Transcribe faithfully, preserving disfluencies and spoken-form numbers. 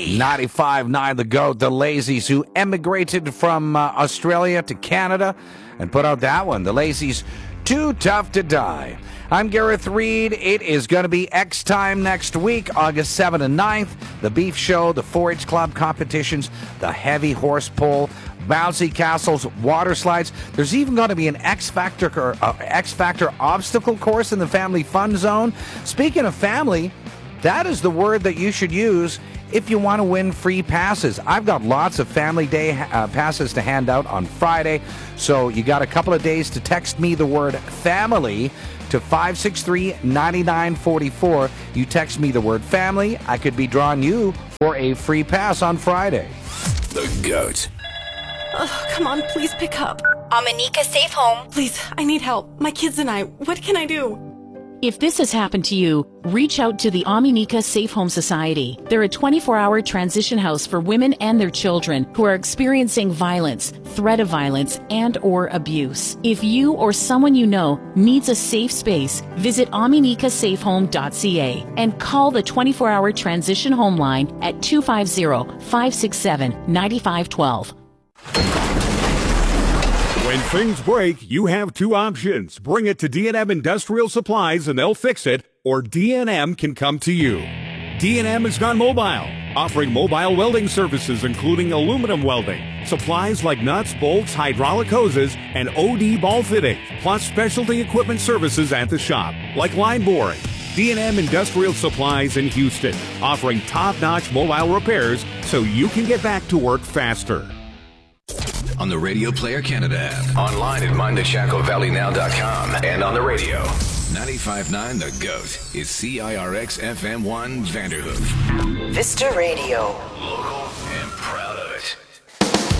Hey! ninety-five point nine The Goat, the Lazies, who emigrated from uh, Australia to Canada and put out that one. The Lazies, Too Tough to Die. I'm Gareth Reed. It is going to be X time next week, August seventh and ninth. The Beef Show, the four H Club competitions, the heavy horse pull, bouncy castles, water slides. There's even going to be an X Factor or, uh, X Factor obstacle course in the Family Fun Zone. Speaking of family, that is the word that you should use if you want to win free passes. I've got lots of Family Day uh, passes to hand out on Friday, so you got a couple of days to text me the word family to five six three, nine nine four four. You text me the word family, I could be drawing you for a free pass on Friday. The Goat. Oh, come on, please pick up. Amanika Safe Home. Please, I need help. My kids and I, what can I do? If this has happened to you, reach out to the Amanika Safe Home Society. They're a twenty-four hour transition house for women and their children who are experiencing violence, threat of violence, and or abuse. If you or someone you know needs a safe space, visit amanika safe home dot c a and call the twenty-four hour transition home line at two five zero, five six seven, nine five one two. When things break, you have two options. Bring it to D and M Industrial Supplies and they'll fix it, or D and M can come to you. D and M has gone mobile, offering mobile welding services including aluminum welding, supplies like nuts, bolts, hydraulic hoses, and O D ball fitting, plus specialty equipment services at the shop, like line boring. D and M Industrial Supplies in Houston, offering top-notch mobile repairs so you can get back to work faster. On the Radio Player Canada app, online at mind the shackle valley now dot com, and on the radio. ninety-five point nine The Goat is C I R X F M one Vanderhoof. Vista Radio. Local